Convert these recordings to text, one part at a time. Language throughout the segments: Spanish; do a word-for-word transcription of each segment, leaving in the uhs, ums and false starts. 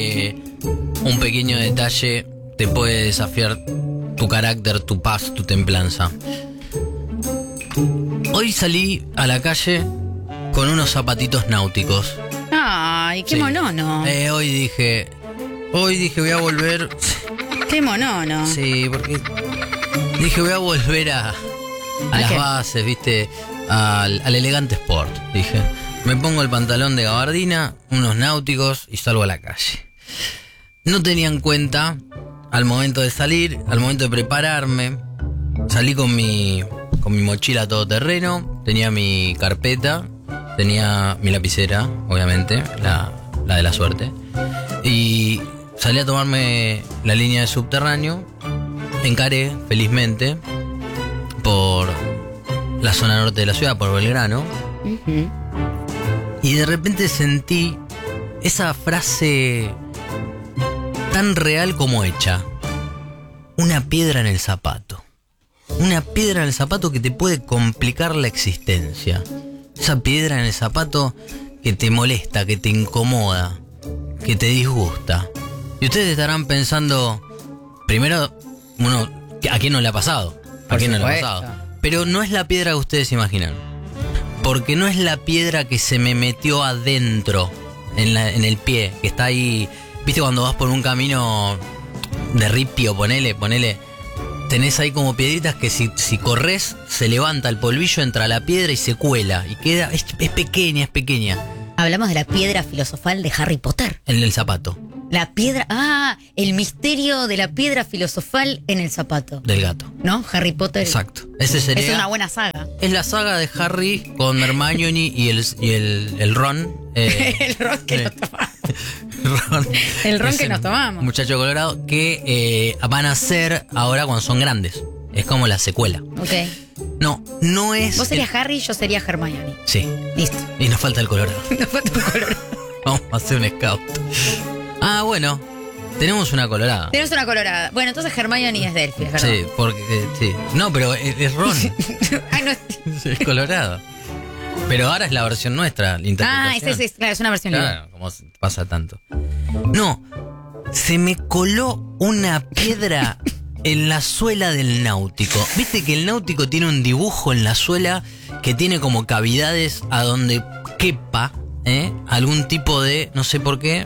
Eh, un pequeño detalle te puede desafiar tu carácter, tu paz, tu templanza. Hoy salí a la calle con unos zapatitos náuticos. Ay, qué Sí. monono. Eh, hoy dije, hoy dije voy a volver. Qué monono. Sí, porque dije voy a volver a, a ¿A las qué? bases, viste, al, al elegante sport. Dije, me pongo el pantalón de gabardina, unos náuticos y salgo a la calle. No tenía en cuenta al momento de salir, al momento de prepararme. Salí con mi con mi mochila todoterreno, tenía mi carpeta, tenía mi lapicera, obviamente, la, la de la suerte. Y salí a tomarme la línea de subterráneo. Encaré, felizmente, por la zona norte de la ciudad, por Belgrano. Ujú. Y de repente sentí esa frase tan real como hecha. Una piedra en el zapato. Una piedra en el zapato que te puede complicar la existencia. Esa piedra en el zapato que te molesta, que te incomoda, que te disgusta. Y ustedes estarán pensando, primero, uno, ¿a quién no le ha pasado? ¿A Por quién no le ha supuesto. pasado? Pero no es la piedra que ustedes imaginan. Porque no es la piedra que se me metió adentro, en, la, en el pie, que está ahí. ¿Viste cuando vas por un camino de ripio, ponele, ponele? Tenés ahí como piedritas que si, si corres, se levanta el polvillo, entra a la piedra y se cuela. Y queda, es, es pequeña, es pequeña. Hablamos de la piedra filosofal de Harry Potter. En el zapato La piedra... Ah, el misterio de la piedra filosofal en el zapato. del gato. ¿No? Harry Potter. Exacto. Ese sería... Es una buena saga. Es la saga de Harry con Hermione y el, y el, el Ron. eh, el ron que eh, nos tomamos. Ron. El ron Es que nos tomamos. Muchacho colorado que eh, van a ser ahora cuando son grandes. Es como la secuela. Ok. No, no es... Vos serías Harry y yo sería Hermione. Sí. Listo. Y nos falta el colorado. No fue tu color. Vamos a hacer un scout. Ah, bueno. Tenemos una colorada. Tenemos una colorada. Bueno, entonces Hermione es Delphi, es verdad. Sí, porque... eh, sí. No, pero es, es Ron. Ay, no. Es colorado. Pero ahora es la versión nuestra, la interpretación. Ah, es, es, es, claro, es una versión libre. Claro, como pasa tanto. No, se me coló una piedra en la suela del náutico. Viste que el náutico tiene un dibujo en la suela que tiene como cavidades a donde quepa, ¿eh? Algún tipo de, no sé por qué.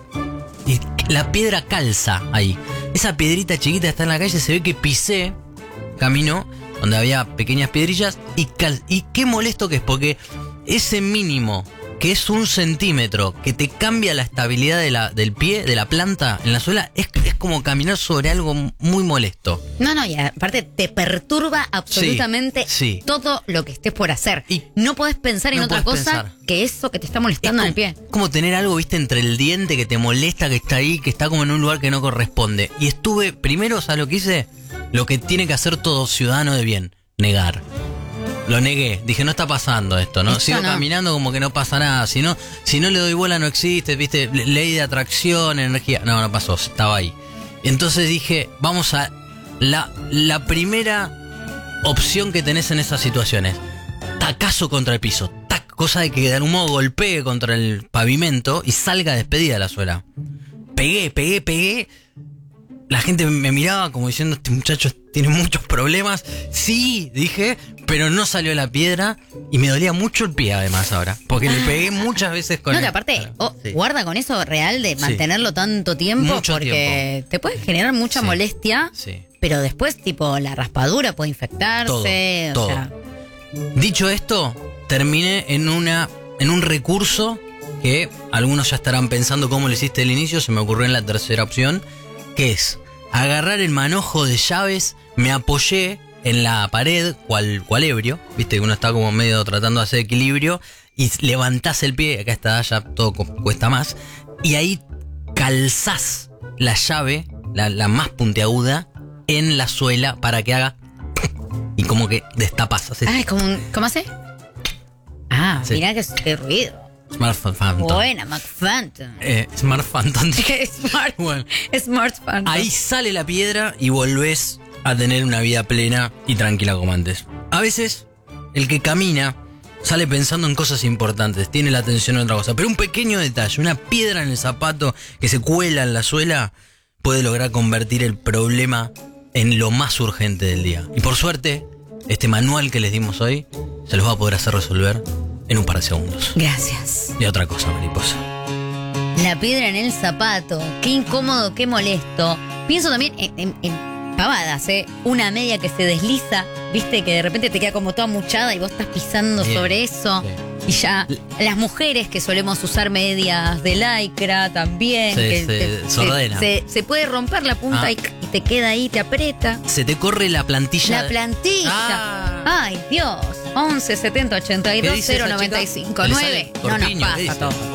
Y la piedra calza ahí. Esa piedrita chiquita está en la calle, se ve que pisé, camino donde había pequeñas piedrillas y cal y qué molesto que es, porque ese mínimo que es un centímetro que te cambia la estabilidad de la, del pie, de la planta en la suela, es, es como caminar sobre algo muy molesto. No, no, y aparte te perturba absolutamente sí. todo lo que estés por hacer. Y no podés pensar en no otra podés cosa pensar. que eso que te está molestando en el pie. Como tener algo, viste, entre el diente que te molesta, que está ahí, que está como en un lugar que no corresponde. Y estuve, primero, ¿sabes lo que hice? Lo que tiene que hacer todo ciudadano de bien, negar. Lo negué, dije, no está pasando esto, ¿no? Esto Sigo no. caminando como que no pasa nada. Si no, si no le doy bola no existe, viste, Le- ley de atracción, energía. No, no pasó, estaba ahí. Entonces dije, vamos a la, la primera opción que tenés en esas situaciones. Tacazo contra el piso. Tac, cosa de que de algún modo golpee contra el pavimento y salga despedida la suela. Pegué, pegué, pegué. La gente me miraba como diciendo, este muchacho tiene muchos problemas. Sí, dije, pero no salió la piedra y me dolía mucho el pie además ahora. Porque le pegué muchas veces con No, el- que aparte, oh, Sí. guarda con eso real de Sí. mantenerlo tanto tiempo, Mucho porque te puede generar mucha Sí. molestia, Sí. pero después, tipo, la raspadura puede infectarse. Todo, o todo. sea, Dicho esto, terminé en una en un recurso que algunos ya estarán pensando cómo lo hiciste al inicio, se me ocurrió en la tercera opción, que es agarrar el manojo de llaves, me apoyé en la pared, cual, cual ebrio, viste que uno está como medio tratando de hacer equilibrio, y levantás el pie, acá está, ya todo cu- cuesta más, y ahí calzás la llave, la, la más puntiaguda, en la suela para que haga y como que destapas, haces ah, es como un, ¿cómo hace? Ah, Sí. mirá que, qué ruido. Smart Phantom. Buena, McPhantom. Eh, Smart Phantom. Smart, Bueno. Smart Phantom. Ahí sale la piedra y volvés a tener una vida plena y tranquila como antes. A veces, el que camina sale pensando en cosas importantes, tiene la atención en otra cosa. Pero un pequeño detalle, una piedra en el zapato que se cuela en la suela, puede lograr convertir el problema en lo más urgente del día. Y por suerte, este manual que les dimos hoy se los va a poder hacer resolver en un par de segundos. Gracias. Y otra cosa, mariposa. La piedra en el zapato. Qué incómodo, qué molesto. Pienso también en, en, en pavadas, ¿eh? Una media que se desliza, viste, que de repente te queda como toda muchada y vos estás pisando Bien. sobre eso. Sí. Y ya, las mujeres que solemos usar medias de lycra también. Se- que se te- desordena. se, se puede romper la punta Ah. y, y te queda ahí, te aprieta. Se te corre la plantilla. La plantilla. Ah. Ay, Dios. once setenta ochenta y ¿Qué dos dice cero esa noventa y chica? cinco Le nueve. sale No nos corpiño, ¿qué pasa dice? todo.